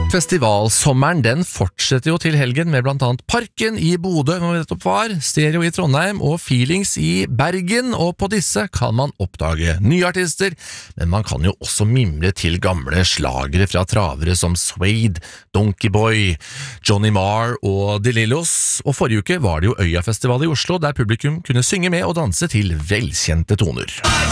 Festivalsommeren den fortsetter jo til helgen med blant annet Parken i Bodø, hvor vi nettopp var, Stereo i Trondheim og Feelings i Bergen, og på disse kan man oppdage nye artister, men man kan jo også mimre til gamle slagere fra travere som Suede, Donkey Boy, Johnny Marr og De Lillos, og forrige uke var det jo Øyafestival i Oslo, der publikum kunne synge med og danse til velkjente toner.